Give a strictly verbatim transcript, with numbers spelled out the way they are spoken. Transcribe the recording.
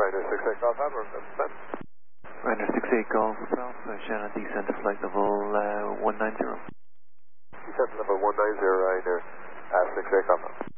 Ryanair six eight Golf Alpha, descent. Ryanair six eight Golf Alpha, Shannon descent to flight level uh, one nine zero. Descent level one nine zero, Ryanair uh, six eight Golf Alpha.